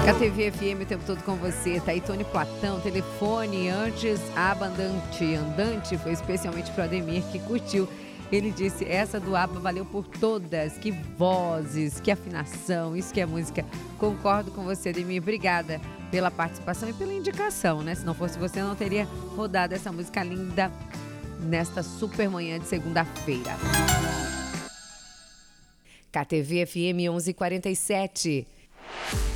KTV FM o tempo todo com você. Tá aí Tony Platão, telefone. Antes, Aba Andante foi especialmente pro Ademir, que curtiu. Ele disse, essa do Aba valeu por todas. Que vozes, que afinação, isso que é música. Concordo com você, Ademir. Obrigada pela participação e pela indicação, né? Se não fosse você, eu não teria rodado essa música linda nesta super manhã de segunda-feira. KTV FM 11:47.